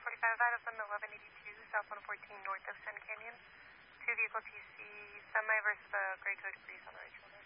45, that is on 1182 South 114 north of Sun Canyon. Two vehicle TC, semi versus a gray Code Breeze on the right shoulder.